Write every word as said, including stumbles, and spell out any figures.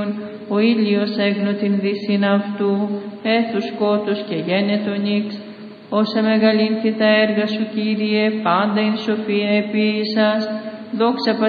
Ο ήλιος έγνω την δύσιν αυτού, έθου σκότους και γένετο νύξ. Όσα μεγαλύνθη τα έργα σου, Κύριε, πάντα ειν σοφία επίησας. Δόξα